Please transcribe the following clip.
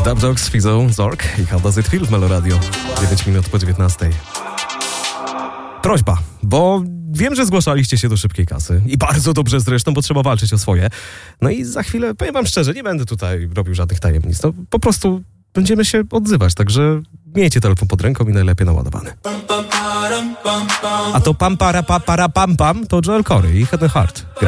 Dub Dogs, Fizo, Zork i How Does It Feel w Melo Radio. 9 minut po 19. Prośba, bo wiem, że zgłaszaliście się do szybkiej kasy i bardzo dobrze zresztą, bo trzeba walczyć o swoje. No i za chwilę, powiem wam szczerze, nie będę tutaj robił żadnych tajemnic. No po prostu będziemy się odzywać, także miejcie telefon pod ręką i najlepiej naładowany. A to pam para pam to Joel Corey i Head & Heart.